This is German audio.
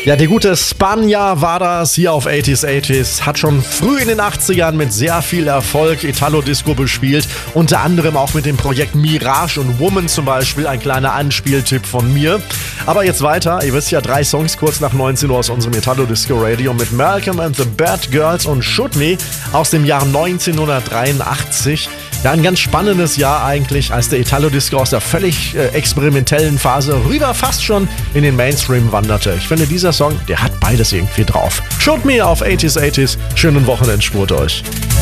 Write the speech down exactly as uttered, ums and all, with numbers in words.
Ja, der gute Spanja war das hier auf achtziger achtziger, hat schon früh in den achtzigern mit sehr viel Erfolg Italo-Disco bespielt, unter anderem auch mit dem Projekt Mirage und Woman zum Beispiel, ein kleiner Anspieltipp von mir. Aber jetzt weiter, ihr wisst ja, drei Songs kurz nach neunzehn Uhr aus unserem Italo-Disco-Radio mit Malcolm and the Bad Girls und Shoot Me aus dem Jahr neunzehnhundertdreiundachtzig. Ja, ein ganz spannendes Jahr eigentlich, als der Italo-Disco aus der völlig äh, experimentellen Phase rüber fast schon in den Mainstream wanderte. Ich finde, dieser Song, der hat beides irgendwie drauf. Shoot Me auf achtziger achtziger, schönen Wochenendspurt euch.